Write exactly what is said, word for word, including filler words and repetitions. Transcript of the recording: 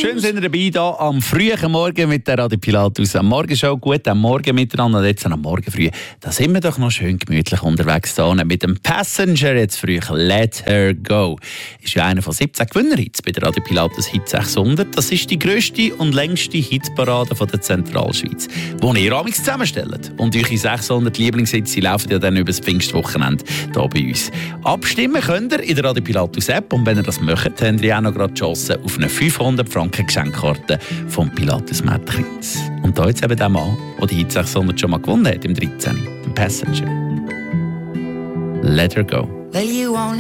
Schön sind ihr dabei hier am frühen Morgen mit der Radio Pilatus. Am Morgen schon gut, am Morgen miteinander und jetzt am Morgen früh. Da sind wir doch noch schön gemütlich unterwegs hier mit dem Passenger jetzt früh. Let Her Go. Ist ja einer von siebzehn Gewinnerhits bei der Radio Pilatus Hit sechshundert. Das ist die grösste und längste Hitparade von der Zentralschweiz, die ihr amigs zusammenstellt. Und eure sechshundert Lieblingshits laufen ja dann über das Pfingstwochenende hier bei uns. Abstimmen könnt ihr in der Radio Pilatus App und wenn ihr das möchtet, habt ihr auch noch gerade die Chance auf eine fünfhundert Franken Geschenkkarte vom Pilatus Mädchens. Und da jetzt eben der Mann, der die Hit sechshundert schon mal gewonnen hat, im dreizehn. Passenger. Let Her Go. Well, you won't